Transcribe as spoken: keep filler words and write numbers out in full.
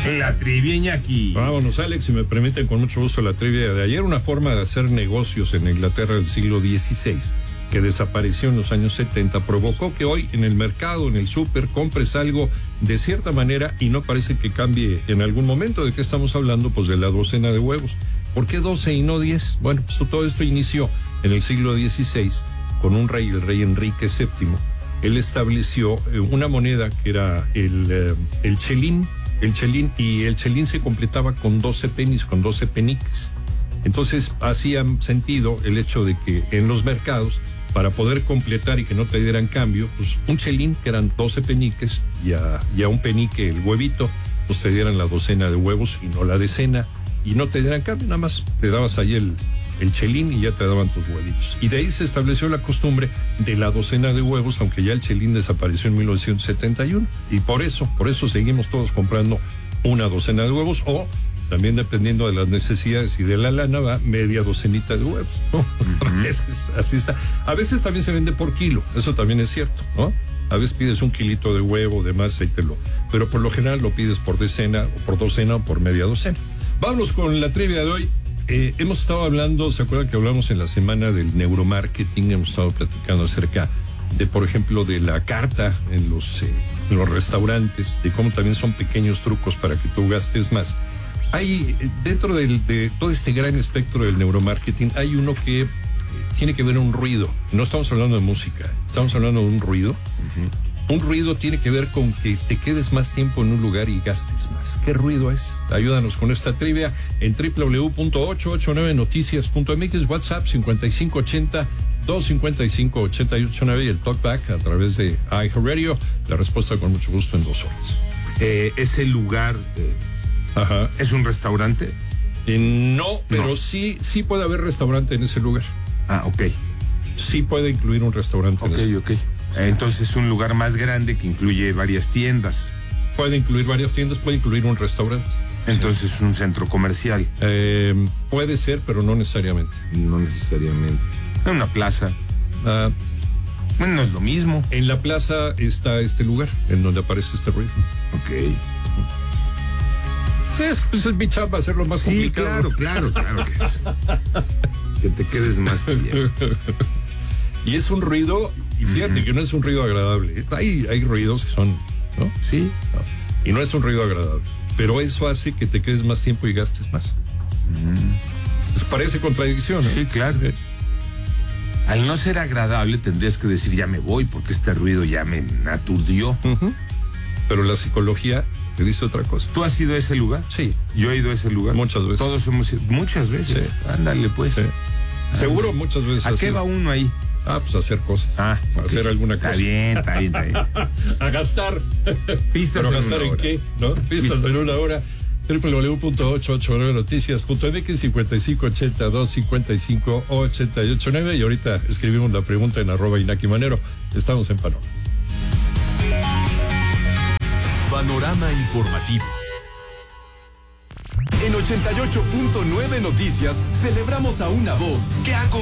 La trivia, Iñaki. Vámonos, Alex, si me permiten, con mucho gusto la trivia de ayer. Una forma de hacer negocios en Inglaterra del siglo dieciséis, que desapareció en los años setenta, provocó que hoy en el mercado, en el súper, compres algo de cierta manera y no parece que cambie en algún momento. ¿De qué estamos hablando? Pues de la docena de huevos. ¿Por qué doce y no diez? Bueno, pues todo esto inició en el siglo dieciséis con un rey, el rey Enrique séptimo. Él estableció una moneda que era el, eh, el chelín, el chelín, y el chelín se completaba con doce pennies, con doce peniques. Entonces hacía sentido el hecho de que en los mercados, para poder completar y que no te dieran cambio, pues un chelín, que eran doce peniques, y a, y a un penique el huevito, pues te dieran la docena de huevos y no la decena, y no te dieran cambio, nada más te dabas ahí el, el chelín y ya te daban tus huevitos. Y de ahí se estableció la costumbre de la docena de huevos, aunque ya el chelín desapareció en mil novecientos setenta y uno. Y por eso, por eso seguimos todos comprando una docena de huevos, o también dependiendo de las necesidades y de la lana, va media docenita de huevos, ¿no? Uh-huh. es, así está. A veces también se vende por kilo, eso también es cierto, ¿no? A veces pides un kilito de huevo, de más, ahí te lo... Pero por lo general lo pides por decena, o por docena, o por media docena. Vámonos con la trivia de hoy. Eh, hemos estado hablando, ¿se acuerdan que hablamos en la semana del neuromarketing? Hemos estado platicando acerca de, por ejemplo, de la carta en los, eh, en los restaurantes, de cómo también son pequeños trucos para que tú gastes más. Hay, dentro del, de todo este gran espectro del neuromarketing, hay uno que eh, tiene que ver un ruido. No estamos hablando de música, estamos hablando de un ruido. Uh-huh. Un ruido tiene que ver con que te quedes más tiempo en un lugar y gastes más. ¿Qué ruido es? Ayúdanos con esta trivia en doble u doble u doble u punto ocho ocho nueve noticias punto m x, WhatsApp cincuenta y cinco ochenta, doscientos cincuenta y cinco, ochenta y ocho nueve y el talkback a través de iHeartRadio. La respuesta con mucho gusto en dos horas. Eh, ese lugar... Eh... Ajá. ¿Es un restaurante? Eh, no, pero no. sí sí puede haber restaurante en ese lugar. Ah, ok. Sí puede incluir un restaurante. Ok, en ese. ok. Entonces es un lugar más grande que incluye varias tiendas. Puede incluir varias tiendas, puede incluir un restaurante. Entonces es un centro comercial. Eh, puede ser, pero no necesariamente. No necesariamente. Una plaza. Ah, bueno, no es lo mismo. En la plaza está este lugar, en donde aparece este ruido. Ok. Es, pues es mi chamba hacerlo más sí, complicado. Claro, claro, claro. Que, que te quedes más tiempo. Y es un ruido, y fíjate uh-huh. que no es un ruido agradable. Hay, hay ruidos que son, ¿no? Sí. No. Y no es un ruido agradable. Pero eso hace que te quedes más tiempo y gastes más. Uh-huh. Pues parece contradicción, ¿no? Sí, claro. Eh. Al no ser agradable tendrías que decir ya me voy porque este ruido ya me aturdió. Uh-huh. Pero la psicología te dice otra cosa. ¿Tú has ido a ese lugar? Sí. Yo he ido a ese lugar. Muchas veces. Todos hemos ido. Muchas veces. Sí. Ándale, pues. Sí. Ándale. Seguro muchas veces. ¿A qué va uno ahí? Ah, pues a hacer cosas. Ah, a okay. hacer alguna cosa. Está bien, está bien, está bien. A gastar. Pistas ¿Pero en gastar una en hora. qué? ¿No? Pistas, Pistas en una hora. doble u doble u doble u punto ocho ocho nueve noticias punto m x, cincuenta y cinco ochenta, doscientos cincuenta y cinco, ochenta y ocho nueve. Y ahorita escribimos la pregunta en arroba Inaki Manero. Estamos en Panorama. Panorama informativo. En ochenta y ocho punto nueve Noticias celebramos a una voz que ha